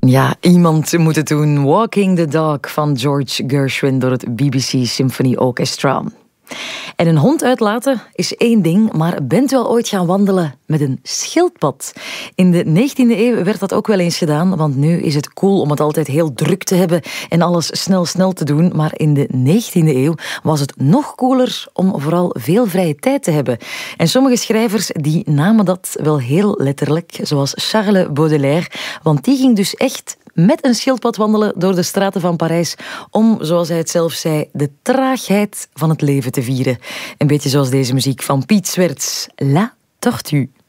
Ja, iemand moet het doen. Walking the Dog van George Gershwin door het BBC Symphony Orchestra. En een hond uitlaten is één ding, maar bent u al ooit gaan wandelen met een schildpad? In de 19e eeuw werd dat ook wel eens gedaan, want nu is het cool om het altijd heel druk te hebben en alles snel te doen. Maar in de 19e eeuw was het nog cooler om vooral veel vrije tijd te hebben. En sommige schrijvers die namen dat wel heel letterlijk, zoals Charles Baudelaire, want die ging dus echt met een schildpad wandelen door de straten van Parijs om, zoals hij het zelf zei, de traagheid van het leven te vieren. Een beetje zoals deze muziek van Piet Swerts, La Tortue.